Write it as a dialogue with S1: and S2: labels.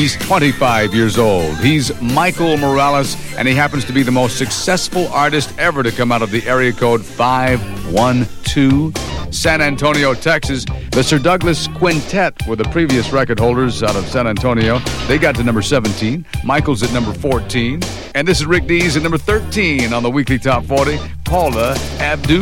S1: He's 25 years old. He's Michael Morales, and he happens to be the most successful artist ever to come out of the area code 512, San Antonio, Texas. The Sir Douglas Quintet were the previous record holders out of San Antonio. They got to number 17. Michael's at number 14. And this is Rick Dees at number 13 on the Weekly Top 40. Paula Abdul.